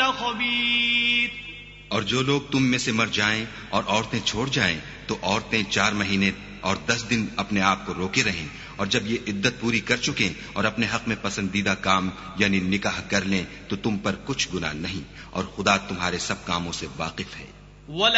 खबीर। और जो लोग तुम में से मर जाएं और औरतें छोड़ जाएं तो औरतें 4 महीने और 10 दिन अपने आप को रोके रहें, और जब ये इद्दत पूरी कर चुकें और अपने हक में पसंदीदा काम यानी निकाह कर लें तो तुम पर कुछ गुनाह नहीं, और खुदा तुम्हारे सब कामों से वाकिफ है।